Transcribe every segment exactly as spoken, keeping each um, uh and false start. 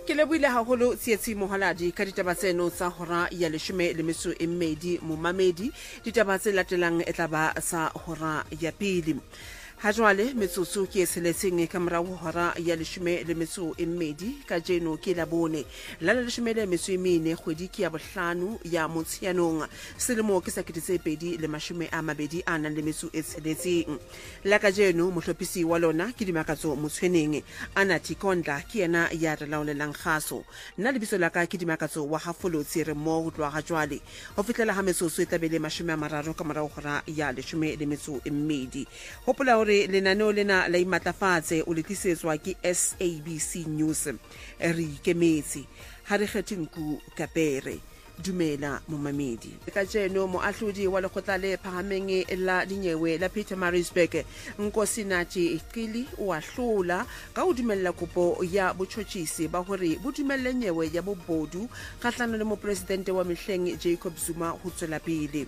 Ke lebohile haholo Tsietsi Mohaladi ka ditaba tseno tsa hora ya leshome le metso e mmedi momamedi. Ditaba tse latelang e tla ba sa hora ya pele. Ha jwale metsotso ke seletseng ka morao hora ya leshome le metso e mmedi ka jeno ke la bone la leshome le metso e mene kgwedi ke ya bohlano ya Motsheanong selemo ke sekete tse pedi le mashome a mabedi a nang le metso e seletseng. La ka jeno mohlophisi wa lona ke Dimakatso Motshweneng ana Tikondla ke yena ya re laolelang kgaso. Nna lebitso la ka ke Dimakatso wa Hafolotsi re mo go tloa ga jwale ho fitlela ha metsotso e tabele mashome a mararo ka morao hora ya leshome le metso e mmedi. Hopola lenaneo lena la imatlafatse o le tlisetswa ke S A B C News re ikemetse ha re kgethenku kapere. Dumela momamedi ka jeno moahlodi wa lekgotla le phahameng la dinyewe la Pietermaritzburg Nkosinathi Iqili o ahlola ka ho dumella kopo ya botjhotjhisi ba hore bo dumelle nyewe ya bobodu kgahlano le mopresidente wa mehleng Jacob Zuma ho tswela pele.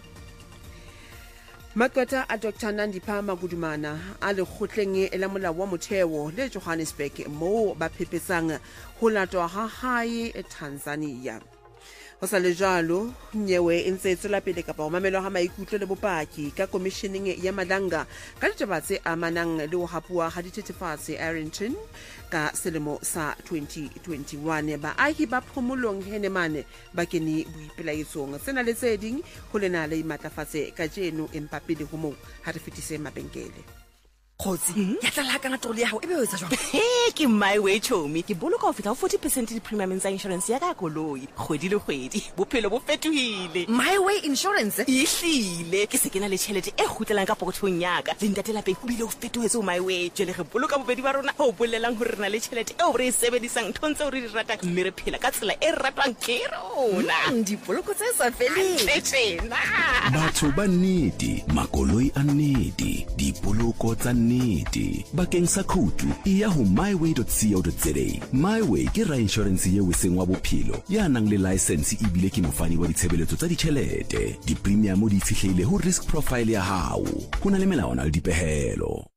Makwata a Doctor Nandipha Magudumana a lekgotleng la molao wa motheo le Johannesburg moo ba phepetsang ho latwa ha hae Tanzania. Ho sa le jalo nyewe e ntse e tswela pele kapa ho mamelwa ha maikutlo le bopaki ka commissioning ya Madanga ka ditaba tse amanang le ho hapua ha dithethefatsi Arrington ka selemo sa twenty twenty-one. Baahi ba phomolong Henemane ba kene boipelaetsong tsena le tse ding ho lena le imatlafatse ka jeno empa pele ho moo ha re fetise mabenkele. Khotsi ya tla la ka ngatolo ya hao ebe o etsa jwang? He ke my way chomi ke boloka ho feta forty percent di premium tsa insurance ya ka koloi kgwedi le kgwedi bophelo bo fetohile. My Way Insurance Ehlile ke se ke na le tšhelete e kgutlelang ka pokothong ya ka le ntatela pe ho bile ho fetohetse ho My Way jele re boloka bobedi ba rona ho bolelang hore rena le tšhelete e o re e sebedisang nthontse o re di ratang mme re phela ka tsela e ratwang ke rona. di poloko tse sa feleng. Tshena Batho ba nnete makoloi a nnete dipoloko tsa nnete bakeng sa khoutu e ya ho my way dot co dot za. My Way ke ra insurance ye o seng wa bophelo ya nang le license e bile ke mofani wa ditshebeletso tsa ditjhelete di premium di fihlile ho risk profile ya hao ho na le melawana le dipehelo.